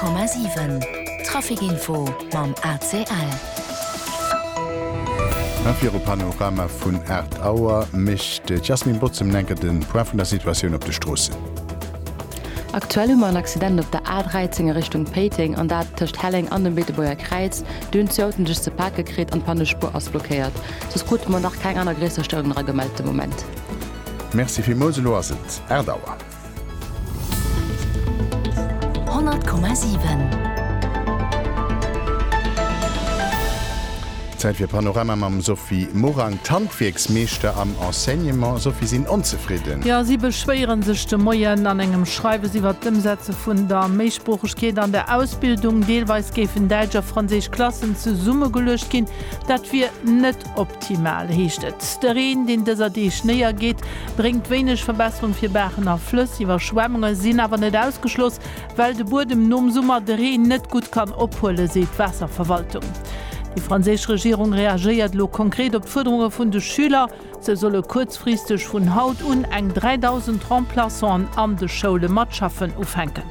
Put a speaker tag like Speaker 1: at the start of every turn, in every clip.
Speaker 1: 100,7 Trafikinfo mam ACL.
Speaker 2: Afir Panorama vun Erdauer mischt Jasmin Botzem lenker den Pro vun der Situation op de Strosse.
Speaker 3: Aktuell immer ein Accident auf der A13 Richtung Peting und da töcht Helling an dem Beeteboer Kreuz, dünn zoten just zu Park gekriegt und Pannespur ausblockiert. Das gut man noch kein anderer größer Störung gemeldete Moment.
Speaker 2: Merci für Moselo Erdauer.
Speaker 1: 100,7
Speaker 2: Zeit für Panorama mam Sophie Morang Handwerksmeester am Enseignement Sophie sind unzufrieden.
Speaker 4: Ja, sie beschweren sich de Moien an engem Schreibe sie wat Sätze vun der Meesprochegkeet an der Ausbildung deelweis gefen Deitscher Franzisch Klassen zu Summe gelöscht gin, dat wir net optimal hechtet. Der Regen, den dieser die schneer geht, bringt wenig Verbesserung für Bergener Flüss, Überschwemmungen sind aber nicht ausgeschloss, weil de Boden nom Summer der Regen net gut kann ophole, sieht Wasserverwaltung. Die französische Regierung reagiert lo konkret op Forderungen vun de Schüler. Sie solle kurzfristig vun Haut un eng 3000 Remplaçants an de Schule Matschaffen aufhängen.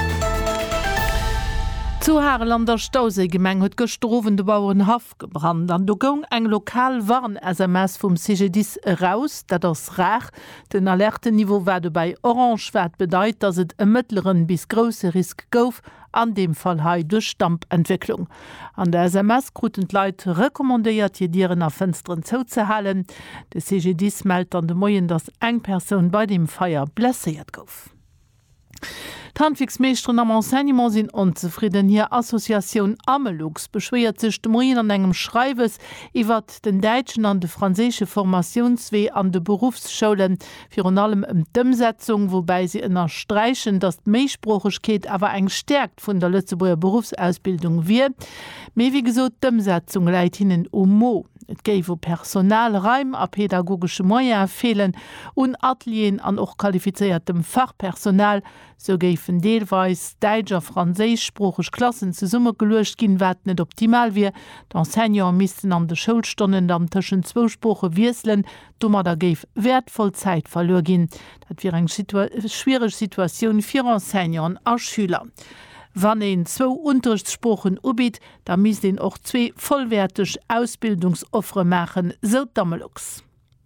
Speaker 4: Zu Haarlander Stausegemeng huet gestroven de Bauern Haf gebrannt. An du gong eng lokal Warn-SMS vum CGDIS raus, dat das rach. Den Alerteniveau werde bei Orangewert bedeit, dass et e mittleren bis grosse Risk gouf, an dem Fall hai durch Stampentwicklung. An der SMS kruten Leiit rekommandeiert je Dieren auf Fenstern zuzehalen. De CGDIS meldt an de Moien, dass eng Person bei dem Feier blessiert gouf. Handwerksmeestern am Enseignement sind unzufrieden. Hier Assoziation Amelux beschwert sich de Moien an engem Schreibes iwwer den Deitschen an de franzesische Formationswee an de Berufsschulen für allem Dëmsetzung, wobei sie ënnerstreichen, dass d'Meesprochegkeet aber eng stärkt vun der Lützeburger Berufsausbildung wie. Me wie gesot Dëmsetzung leit hinnen Mo. Et géif wo Personalreim a pädagogische Moier fehlen und Atelieren an och qualifiziertem Fachpersonal, so géifen deelweis Deitscher franzésischsprachig Klassen ze Summe gelöscht gin wat net optimal wie. D'Enseignant missten an de Schulstonnen am tschen Zwosproche wieselen, dummer da géif wertvoll Zeit verlor gin. Dat wie eng schwierige Situation fir Enseignant a Schüler. Wann en 2 Unterrichtssprochen ubit, da mis den och 2 vollwertig Ausbildungsoffre machen, so Damelux.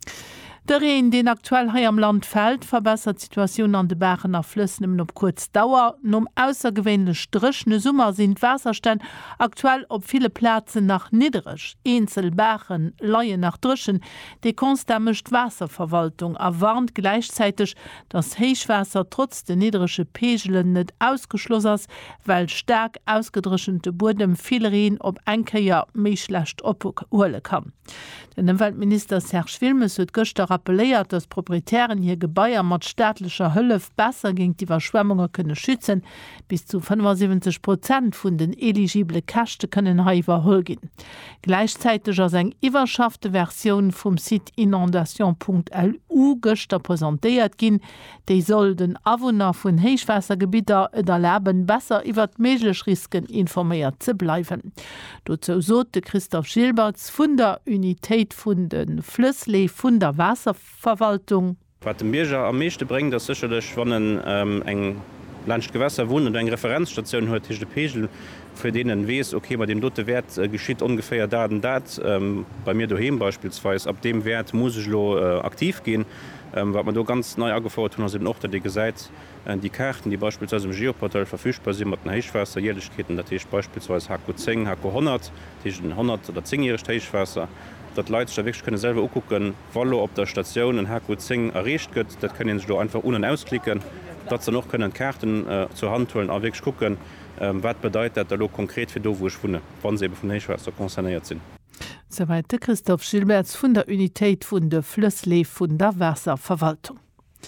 Speaker 4: Der Regen, den aktuell hier am Land fällt, verbessert die Situation an den Bergener Flüssen op kurz Dauer. Um außergewöhnlich strichne Summer sind Wasserstände aktuell op viele Plätze nach niedrig. Einzelbergen leien nach Drischen. Die konstant Wasserverwaltung erwarnt gleichzeitig, dass Heichwasser trotz der niedrigen Pegeln nicht ausgeschlossen ist, weil stark ausgedrischende Boden viel Regen ob Enkeja mehr schlecht abholen kann. Den Umweltminister Serge Wilmes hat gestern appelliert, dass Proprietären hier Gebäude mit staatlicher Hilfe besser gegen die Überschwemmungen können schützen. Bis zu 75% von den eligiblen Kosten können hier überholt gehen. Gleichzeitig ist eine überschaffte Version vom Site inondation.lu gestern präsentiert gehen. Die soll den Anwohner von Heichwassergebieten erlauben, besser über die möglichen Risiken informiert zu bleiben. Dazu sagte Christoph Gilberts von der Unität von den Flüssle von der Wasserverwaltung.
Speaker 5: Was dem Bierger am meisten bringt, das sicherlich, wenn eng Landgewässer wohnt und eine Referenzstation hat, ist der Pegel, für denen weiß, okay, bei dem dotte Wert geschieht ungefähr da und dat. Bei mir daheim beispielsweise, ab dem Wert muss ich aktiv gehen. Was man da ganz neu angefordert hat, eben auch, dass ihr gesagt, die Karten, die beispielsweise im Geoportal verfügbar sind, mit den Heichwasser, Jährlichkeiten, das ist beispielsweise HQ10, HQ100, das ist ein 100 oder 10-jähriges Heichwasser. Dat Leute wirklich können selber gucken, wo op der Station ein HQ10 erreicht wird. Das können sie einfach unten ausklicken. Dazu noch können Karten zur Hand holen, auch wirklich gucken, was bedeutet das konkret für da, wo ich wohne, wann sie von Heichwasser konzerniert sind.
Speaker 4: Soweit Christoph Gilberts von der Unität von der Flüssle von der Wasserverwaltung.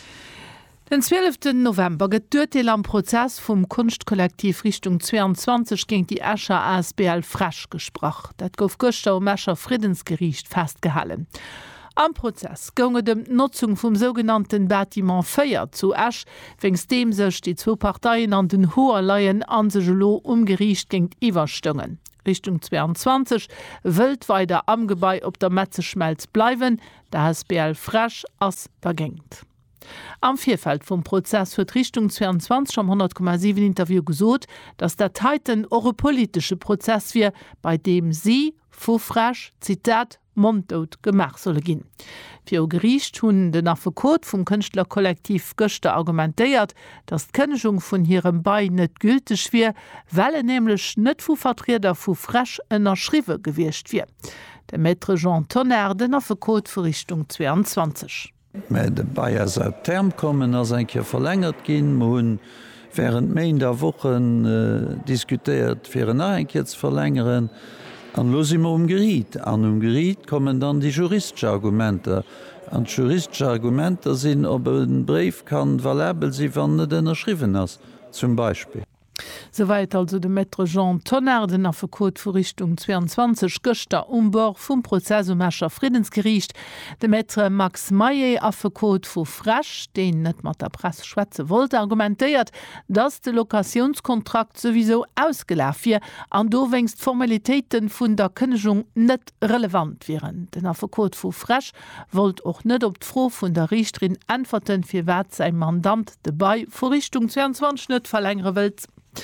Speaker 4: Den 12. November getürtel am Prozess vom Kunstkollektiv Richtung 22 gegen die Escher ASBL Frasch gesprochen. Dat gouf Gostau Mescher Friedensgericht festgehalten. Am Prozess gonge dem Nutzung vom sogenannten Bâtiment Feuer zu Esch, wenn's dem sech die 2 Parteien an den hoher Leien an se Gelo umgeriecht gegen Iwerstungen. Richtung 22 wëlt weiter am Gebäi op der Metzeschmelz bleiwen, der ASBL Frasch ass vergängt. Am Vierfeld vom Prozess huet Richtung 22 am 100,7 Interview gesot, dass der Titan eure politische Prozess wie, bei dem sie vu frasch Zitat Mondot gemacht solle gin. Für Gericht hunn den Affekot vum Künstlerkollektiv Göchte argumentéiert, dass d'Kënnechung vun hirem Bei net gültig wie, weil nämlich net vu Vertreter vu frasch ënner Schriwe gewircht wie. Der Maître Jean Tonnerre den Affekot für Richtung 22.
Speaker 6: De Bayier se Term kommen ass enke verlängert ginn, hunn wären méi der Wochen diskutiert fir en enke verlängeren. An los immer Geriet. An Geriet kommen dann die juristische Argumente. An juristische Argumente sinn, ob den Brief kann valabel sie wann den erschriven ass, zum Beispiel.
Speaker 4: Soweit also de Maître Jean Tonnerre den Affekot vu Richtung 22 Göchter Umbor vum Prozessumecher Friedensgericht, de Maître Max Maillet Affekot vu Frasch, den net mat der Presse schwätze wollte, argumentéiert, dats de Lokationskontrakt sowieso ausgelaf wie an do wéngst Formalitéiten vun der Kënnechung net relevant wären. Den Affekot vu Frasch wollt och net op d'Fro vun der Richterin antworten fir wat sei Mandant dabei vor Richtung 22 net verlängere wët.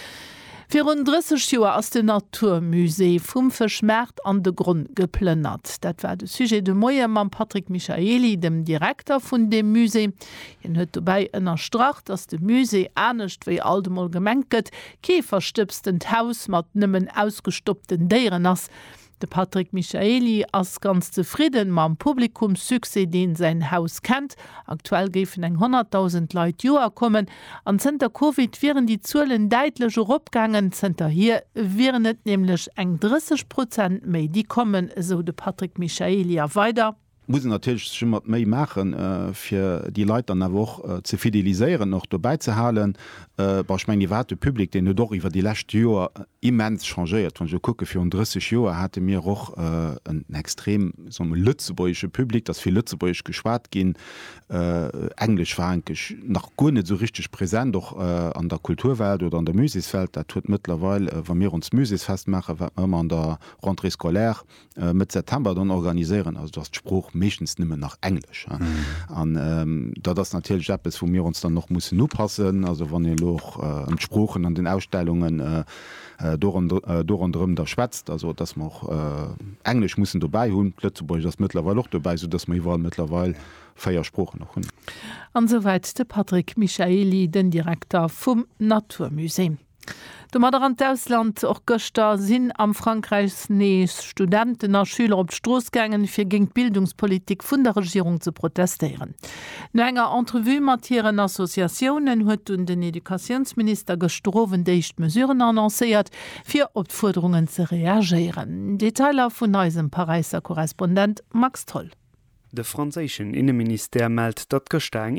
Speaker 4: 34 Joer ass de Naturmusee vum Verschmerrt an de Grund geplënnert. Dat war de Sujet de Moier mam Patrick Michaeli, dem Direktor vun dem Musee. En huet dabei ënner Stracht, ass de Musee anecht wéi aldemol gemenket, keferstüpstend Haus mat nëmmen ausgestoppten Déieren ass. De Patrick Michaeli ass ganz zufrieden mam Publikumssukse, den sein Haus kennt. Aktuell géfen eng 100.000 Leiit Joer kommen. An Zter Covid wären die Zuelen deitlech opgangen. Zter hier wären net nämlich eng 30% méi die kommen, so de Patrick Michaeli weiter.
Speaker 7: Muss natürlich schon méi machen für die Leute an der Woche zu fidelisieren noch dabei zu halen. Ich meine, die Warte Publikum, den doch über die letzten Jahre immens changiert. Wenn ich gucke, für 30 Jahre hatte mir auch ein extrem so ein lützebäuische Publikum, das viel lützebäuisch geschwart ging. Englisch war eigentlich noch gar nicht so richtig präsent, doch an der Kulturwelt oder an der Musikfeld. Das tut mittlerweile, wenn wir uns Musikfest machen, immer an der Rentrée scolaire mit September dann organisieren. Also das Spruch meistens nimmer nach Englisch. Da das natürlich etwas, wo wir uns dann noch müssen passen, also wenn ihr noch entsprochen an den Ausstellungen durch und drum da schwätzt, also dass man auch Englisch müssen dabei haben, Lützeburg das mittlerweile auch dabei, so dass wir mittlerweile Feiersprochen noch haben.
Speaker 4: Und soweit der Patrick Michaeli, den Direktor vom Naturmuseum. De Maderant Ausland och Göster sinn am Frankreichs nees Studenten a Schüler op Stroßgängen fir gegen Bildungspolitik vun der Regierung zu protestieren. No enger Entrevue matieren Assoziationen huet hun den Edukationsminister gestrowen deicht Mesuren annoncéiert, fir op Forderungen ze reagieren. Detailer vun neusem Pariser Korrespondent Max Toll.
Speaker 8: De franzéschen Innenminister meldt, dat gesteng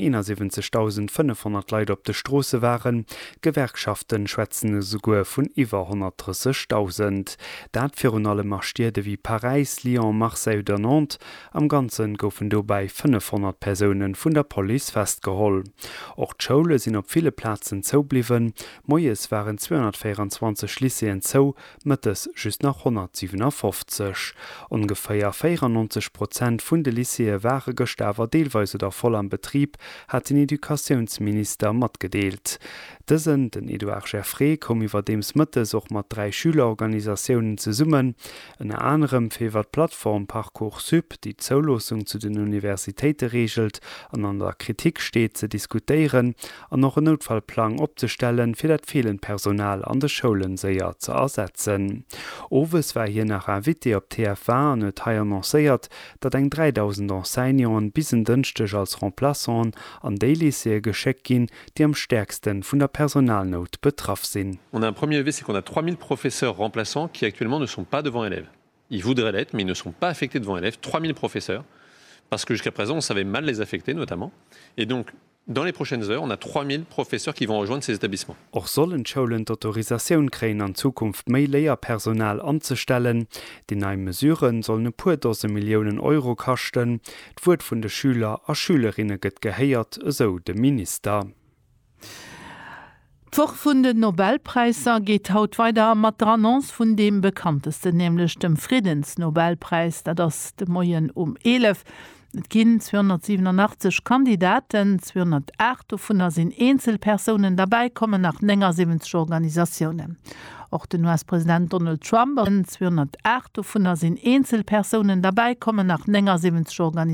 Speaker 8: 71.500 Leiit op de Strosse waren, Gewerkschaften schwätzen sogur vun iwwer 130.000. Dat fir un alle Marstierde wie Paris, Lyon, Marseille oder Nantes, am ganzen goufen dobei 500 Personen vun der Police festgeholl. Och d'Schoule sinn op viele Plazen zoubliwen, Moies waren 224 Lycéen zou, mëttes just nach 157. Ungefähr 94% vun de Lycéen ware Gestawer deelweise der voll am Betrieb, hat den Edukationsminister mat gedeelt. Dëssen, den Eduard Gerfré, kom iwwer dems Mëttes och mat 3 Schülerorganisationen ze summen, en anderem firwer Plattform Parcoursup, die Zoulosung zu den Universitäten regelt, an der Kritik steht ze diskutieren, an noch een Notfallplan opzustellen, fir dat fehlen Personal an de Schulen séier ze ersetzen. Owes war hier nach ein Wit op TF1 an et haier annoncéiert, dat eng 3000 Enseignants bisen dënchtech als Remplaçant an déi Lycée gescheckt gin, die am stärksten vun der Personalnot betroffen sind.
Speaker 9: On a un premier levier, c'est qu'on a 3000 professeurs remplaçants qui actuellement ne sont pas devant élèves. Ils voudraient l'être, mais ils ne sont pas affectés devant élèves. 3000 professeurs, parce que jusqu'à présent, on savait mal les affecter notamment. Et donc, dans les prochaines heures, on a 3000 professeurs qui vont rejoindre ces établissements.
Speaker 8: Auch sollen Schulen d'Autorisation kriegen, an Zukunft mehr Lehrpersonal anzustellen. Die neuen Mesuren sollen paar Dosen Millionen Euro kosten. Das Wort von den Schülern und Schülerinnen geht geheiert, so der Minister.
Speaker 4: Woch vun den Nobelpreiser geht haut weiter mat Annonce vun dem bekanntesten, nämlich dem Friedensnobelpreis, da das de Moien 11. Et ginn 287 Kandidaten, 208 vun sind Einzelpersonen dabei kommen nach 70 Organisationen. Auch den US-Präsident Donald Trump 208 vun sind Einzelpersonen dabei kommen nach 70 Organisationen.